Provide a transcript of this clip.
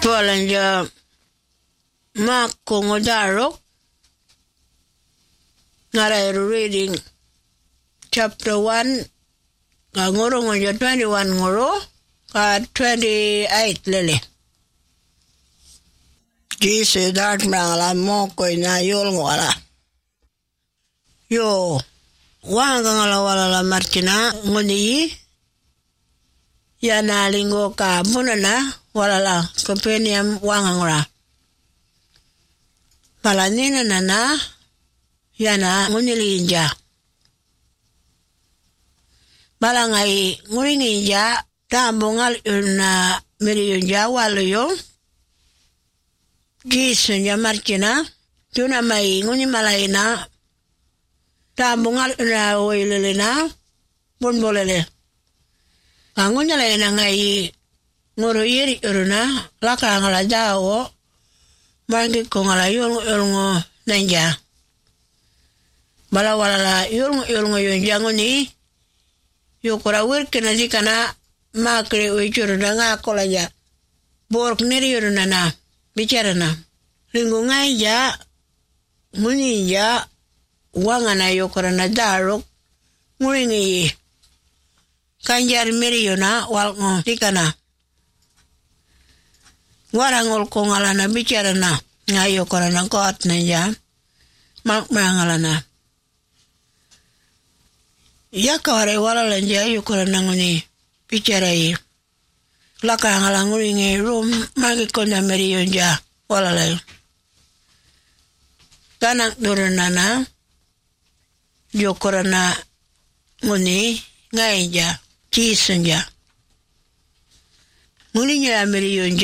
Tualanja Makongo Darok. Ngara reading chapter 1 ka ngoro ngonjo 21 ngoro ka 28 lele. Jisi dat mangala moko ina yol ngwala. Yo wanga ngala wala la martina ngoni ya na lingo ka munana wala la kopeniam wanga ngora. Palanina nana yana ngunilinja. Balangai nguringinja tambungal una miriyunja waloyo. Gisunja marchina tuna mai nguni malaina tambungal una oilelena bonbolele. Angunya laina ngai ngoro yeri uruna laka ngala jawo mangi ko ngala yolngo nanja. Bala wala yolngo yonjango ni yokora wirke na zikana makre uichuru na nga kolanya bork neri yuruna na bicara na lingo ngai ja muni ja wanga na yokora na darok muringi kanjar meri yona walngo dikana warangol ko ngala na bicara na nga yokora na kot na ja mangala na ya kaware wala lanja yukura nanguni picharai laka ngala nguri nge room magi konda meri yonja wala layo kanak durunana yukura na nguni ngaija chisunja nguni nyala meri yonja